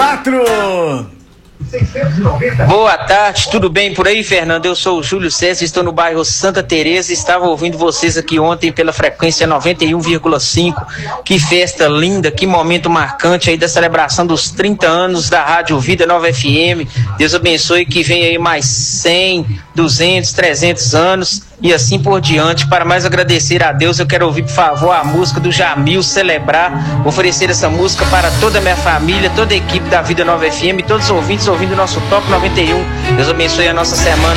4. Boa tarde, tudo bem por aí, Fernando? Eu sou o Júlio César, estou no bairro Santa Teresa, estava ouvindo vocês aqui ontem pela frequência 91,5. Que festa linda, que momento marcante aí da celebração dos 30 anos da Rádio Vida Nova FM. Deus abençoe, que venha aí mais 100, 200, 300 anos e assim por diante. Para mais agradecer a Deus, eu quero ouvir, por favor, a música do Jamil, Celebrar. Vou oferecer essa música para toda a minha família, toda a equipe da Vida Nova FM, todos os ouvintes ouvindo o nosso Top 91. Deus abençoe a nossa semana.